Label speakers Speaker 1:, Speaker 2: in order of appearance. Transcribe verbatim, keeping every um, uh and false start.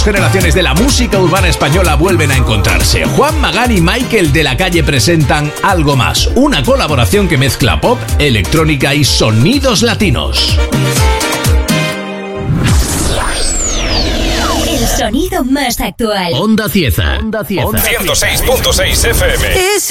Speaker 1: generaciones de la música urbana española vuelven a encontrarse. Juan Magán y Michael de la Calle presentan Algo Más, una colaboración que mezcla pop, electrónica y sonidos latinos.
Speaker 2: El sonido más actual.
Speaker 1: Onda Cieza. Onda Cieza.
Speaker 3: ciento seis punto seis F M.